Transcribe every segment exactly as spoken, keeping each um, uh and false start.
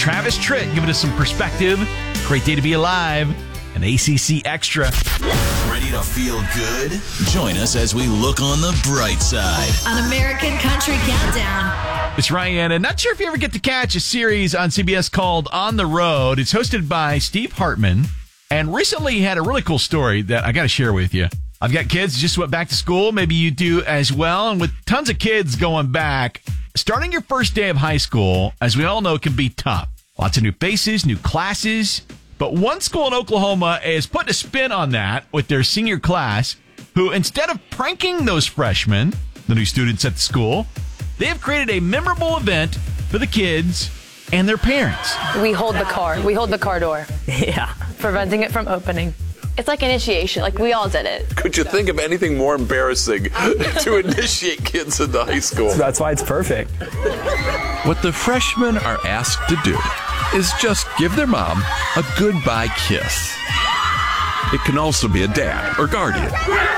Travis Tritt giving us some perspective. Great day to be alive. An A C C Extra. Ready to feel good? Join us as we look on the bright side. On American Country Countdown. It's Ryan, and not sure if you ever get to catch a series on C B S called On the Road. It's hosted by Steve Hartman, and recently he had a really cool story that I got to share with you. I've got kids who just went back to school. Maybe you do as well. And with tons of kids going back, starting your first day of high school, as we all know, can be tough. Lots of new faces, new classes. But one school in Oklahoma is putting a spin on that with their senior class, who instead of pranking those freshmen, the new students at the school, they have created a memorable event for the kids and their parents. We hold the car. We hold the car door. Yeah. Preventing it from opening. It's like initiation. Like, we all did it. Could you think of anything more embarrassing to initiate kids into high school? That's why it's perfect. What the freshmen are asked to do is just give their mom a goodbye kiss. It can also be a dad or guardian.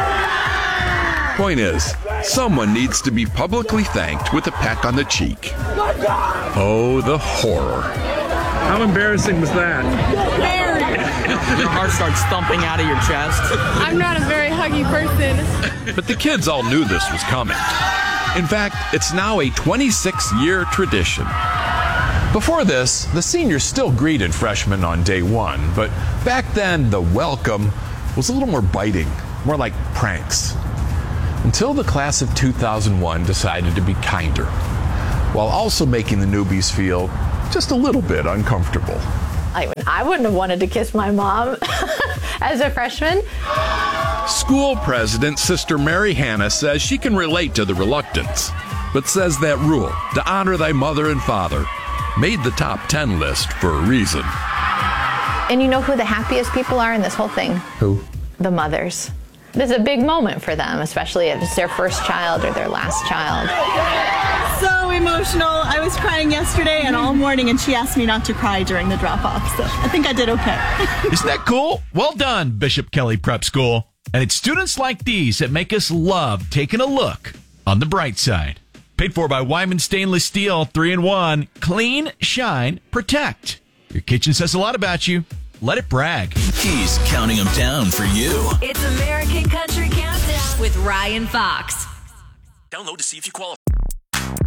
Point is, someone needs to be publicly thanked with a peck on the cheek. Oh, the horror. How embarrassing was that? Very. Your heart starts thumping out of your chest. I'm not a very huggy person. But the kids all knew this was coming. In fact, it's now a twenty-six year tradition. Before this, the seniors still greeted freshmen on day one, but back then the welcome was a little more biting, more like pranks. Until the class of two thousand one decided to be kinder, while also making the newbies feel just a little bit uncomfortable. I, I wouldn't have wanted to kiss my mom as a freshman. School president Sister Mary Hannah says she can relate to the reluctance, but says that rule, to honor thy mother and father, made the top ten list for a reason. And you know who the happiest people are in this whole thing? Who? The mothers. This is a big moment for them, especially if it's their first child or their last child. So emotional. I was crying yesterday and all morning, and she asked me not to cry during the drop-off. So I think I did okay. Isn't that cool? Well done, Bishop Kelly Prep School. And it's students like these that make us love taking a look on the bright side. Paid for by Wyman Stainless Steel, three in one. Clean, shine, protect. Your kitchen says a lot about you. Let it brag. He's counting them down for you. It's American Country Countdown with Ryan Fox. Download to see if you qualify.